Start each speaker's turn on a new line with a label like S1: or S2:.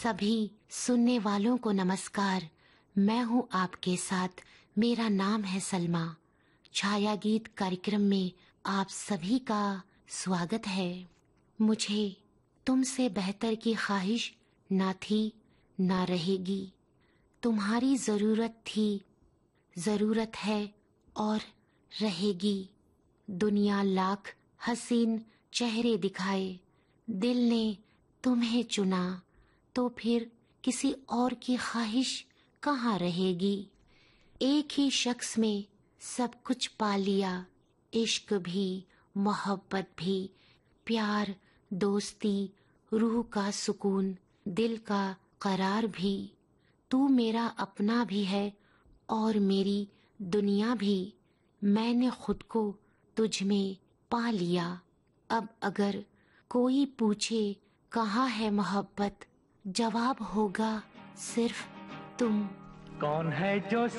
S1: सभी सुनने वालों को नमस्कार। मैं हूँ आपके साथ, मेरा नाम है सलमा। छाया गीत कार्यक्रम में आप सभी का स्वागत है। मुझे तुमसे बेहतर की ख्वाहिश ना थी ना रहेगी। तुम्हारी ज़रूरत थी, ज़रूरत है और रहेगी। दुनिया लाख हसीन चेहरे दिखाए, दिल ने तुम्हें चुना, तो फिर किसी और की ख्वाहिश कहाँ रहेगी। एक ही शख्स में सब कुछ पा लिया, इश्क भी, मोहब्बत भी, प्यार, दोस्ती, रूह का सुकून, दिल का करार भी। तू मेरा अपना भी है और मेरी दुनिया भी। मैंने खुद को तुझ में पा लिया। अब अगर कोई पूछे कहाँ है मोहब्बत, जवाब होगा सिर्फ तुम।
S2: कौन है जो